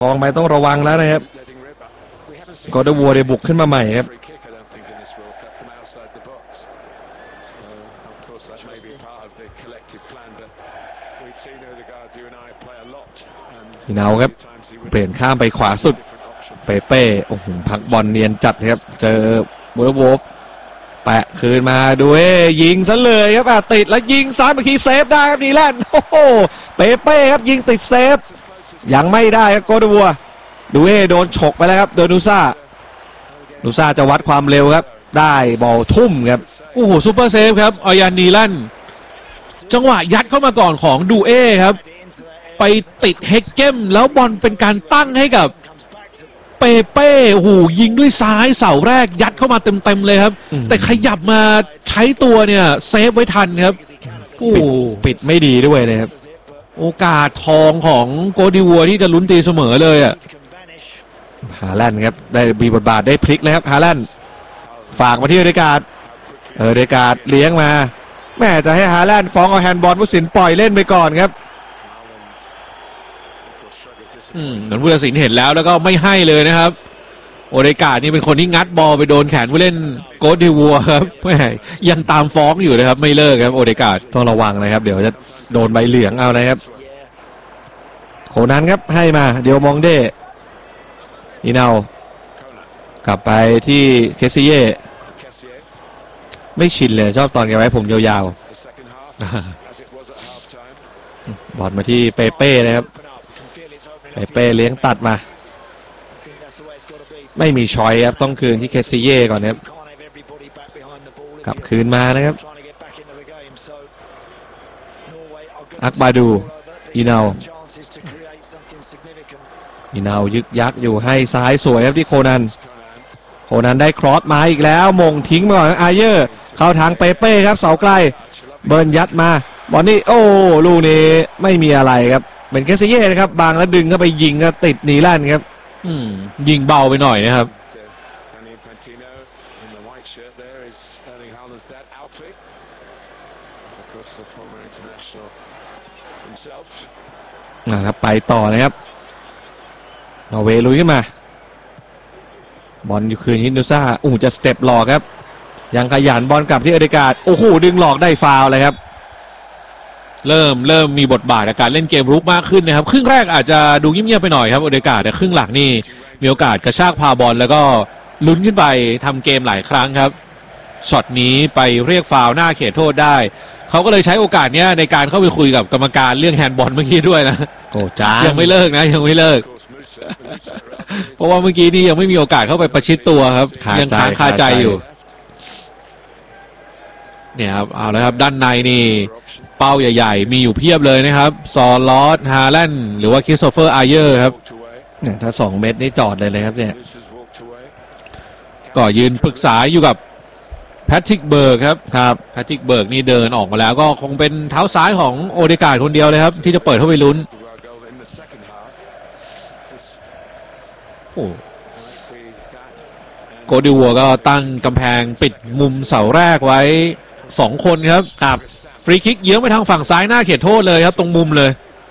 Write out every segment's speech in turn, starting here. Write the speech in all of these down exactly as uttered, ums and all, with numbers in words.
มองไปต้องระวังแล้วนะครับกอร์ดวัวได้บุกขึ้นมาใหม่ครับทีนาครับเปลี่ยนข้ามไปขวาสุดเปเป้โอ้โหพักบอลเนียนจัดครับเจอบูร์โวฟแปะคืนมาด้วยยิงซะเลยครับติดแล้วยิงซ้ายเมื่อกี้เซฟได้ครับนี่แหละโอ้โหเปเป้ครับยิงติดเซฟยังไม่ได้ครับกอร์ดวัวดูเอโดนฉกไปแล้วครับโดนนูซ่านูซ่าจะวัดความเร็วครับได้บอลทุ่มครับโอ้โหซูเปอร์เซฟครับอยันนีลันจังหวะยัดเข้ามาก่อนของดูเอครับไปติดเฮกเกมแล้วบอลเป็นการตั้งให้กับเปเป้โอ้โหยิงด้วยซ้ายเสาแรกยัดเข้ามาเต็มๆเลยครับแต่ขยับมาใช้ตัวเนี่ยเซฟไว้ทันครับโอ้ปิดไม่ดีด้วยนะครับโอกาสทองของโกดิวัวที่จะลุ้นตีเสมอเลยอ่ะฮาแลนด์ครับได้มีบทบาทได้พลิกเลยครับฮาแลนด์ฝากมาที่เอเดการ์ดเอเดการ์ดเลี้ยงมาแม่จะให้ฮาแลนด์ฟ้องเอาแฮนด์บอลผู้สินปล่อยเล่นไปก่อนครับเหมือนผู้ตัดสินเห็นแล้วแล้วก็ไม่ให้เลยนะครับโอเดการ์ดนี่เป็นคนที่งัดบอลไปโดนแขนผู้เล่นโกดิวัวครับแม่ยังตามฟ้องอยู่นะครับไม่เลิกครับโอเดการ์ดต้องระวังนะครับเดี๋ยวจะโดนใบเหลืองเอานะครับโคนันครับให้มาเดี๋ยวมองเดอีนาวกลับไปที่เคซิเย่ไม่ชินเลยชอบตอนแกไว้ผมยาวๆบอลมาที่เปเป้นะครับเปเป้เลี้ยงตัดมาไม่มีชอยครับต้องคืนที่เคซิเย่ก่อนครับกลับคืนมานะครับอักบาดูอีนาวอีนาวยึกยักอยู่ให้ซ้ายสวยครับที่โคนันโคนันได้ครอสมาอีกแล้วมงทิ้งมาก่อนอาเยอร์เข้าทางเปเป้ครับเสาไกลเบิร์นยัดมาบอลนี่โอ้ลูกนี้ไม่มีอะไรครับเป็นเคซิเย่นะครับบางแล้วดึงเข้าไปยิงก็ติดหนีลั่นครับยิงเบาไปหน่อยนะครับนะครับไปต่อนะครับเอาเวลุยขึ้นมาบอลอยู่คืนฮินดูซ่าอู้จะสเต็ปหลอกครับยังขยันบอลกลับที่เอเดการ์ดโอ้โหดึงหลอกได้ฟาวเลยครับเริ่มเริ่มมีบทบาทในการเล่นเกมรุกมากขึ้นนะครับครึ่งแรกอาจจะดูเงียบๆไปหน่อยครับเอเดการ์ดแต่ครึ่งหลังนี่มีโอกาสกระชากพาบอลแล้วก็ลุ้นขึ้นไปทำเกมหลายครั้งครับช็อตนี้ไปเรียกฟาวหน้าเขตโทษได้เขาก็เลยใช้โอกาสนี้ในการเข้าไปคุยกับกรรมการเรื่องแฮนด์บอลเมื่อกี้ด้วยนะโอ้จ้ายังไม่เลิกนะยังไม่เลิกเพราะว่าเมื่อกี้นี่ยังไม่มีโอกาสเข้าไปประชิดตัวครับยังค้างคาใจอยู่เนี่ยครับเอาแล้วครับด้านในนี่เป้าใหญ่ๆมีอยู่เพียบเลยนะครับซอลอสฮาแลนด์หรือว่าคริสโตเฟอร์อาเยอร์ครับเนี่ยถ้าสองเมตรนี่จอดเลยเลยครับเนี่ยก็ยืนปรึกษาอยู่กับแพทริกเบิร์กครับครับแพทริกเบิร์กนี่เดินออกมาแล้วก็คงเป็นเท้าซ้ายของโอเดการ์ดคนเดียวเลยครับที่จะเปิดเข้าไปลุ้นโอ้โกดิวัวก็ตั้งกำแพงปิดมุมเสาแรกไว้สองคนครับครับฟรีคิกเยื้องไปทางฝั่งซ้ายหน้าเขตโทษเลยครับตรงมุมเลย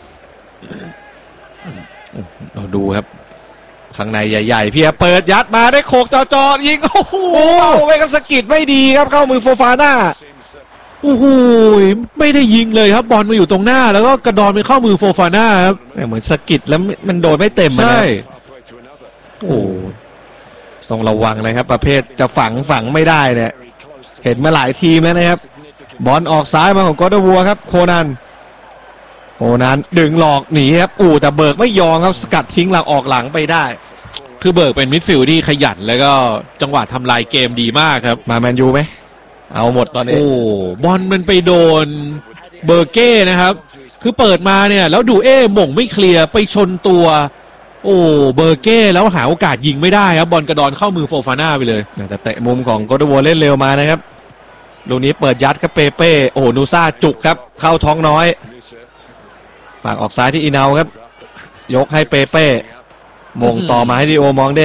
เราดูครับข้างในใหญ่ๆเพียเปิดยัดมาได้โขกจอๆยิงโอ้โหเอาไว้กับสกิดไม่ดีครับเข้ามือโฟฟาน่าโอ้โหไม่ได้ยิงเลยครับบอลมาอยู่ตรงหน้าแล้วก็กระดอนไปเข้ามือโฟฟาน่าครับเหมือนสกิดแล้วมันโดนไม่เต็มใช่โอ้ต้องระวังเลยครับประเภทจะฝังฝังไม่ได้เนี่ยเห็นมาหลายทีมแล้วนะครับบอลออกซ้ายมาของกอร์ดวัวครับโคนันโคนันดึงหลอกหนีครับอู่แต่เบิร์กไม่ยอมครับสกัดทิ้งหลังออกหลังไปได้คือเบิร์กเป็นมิดฟิลด์ที่ขยันแล้วก็จังหวะทำลายเกมดีมากครับมาแมนยูไหมเอาหมดตอนนี้โอ้บอลมันไปโดนเบอร์เก้นะครับคือเปิดมาเนี่ยแล้วดูเอ้หม่งไม่เคลียร์ไปชนตัวโอ้เบอร์เก้แล้วหาโอกาสยิงไม่ได้ครับบอลกระดอนเข้ามือโฟฟาน่าไปเลยแต่เตะมุมของกอร์ดวัวเล่นเร็วมานะครับลูกนี้เปิดยัดกับเปเป้โอ้นูซ่าจุกครับเข้าท้องน้อยฝากออกซ้ายที่อีนาวครับยกให้เปเป้มงต่อมาให้ดิโอมองเด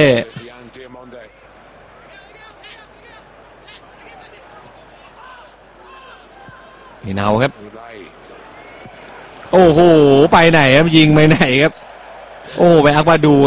อีนาวครับโอ้โหไปไหนครับยิงไปไหนครับโอ้ไปอักบาดู